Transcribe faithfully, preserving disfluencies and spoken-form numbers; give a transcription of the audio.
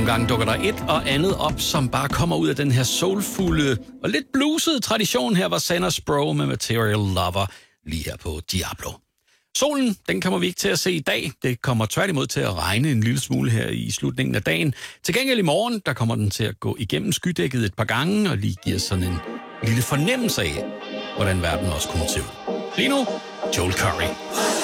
Nogle gange dukker der et og andet op, som bare kommer ud af den her soulfulde og lidt bluesede tradition. Her var Sanders Bro med Material Lover lige her på Diablo. Solen, den kommer vi ikke til at se i dag. Det kommer tværtimod til at regne en lille smule her i slutningen af dagen. Til gengæld i morgen, der kommer den til at gå igennem skydækket et par gange og lige giver sådan en lille fornemmelse af, hvordan verden også kommer til ud. Lige nu, Joel Curry.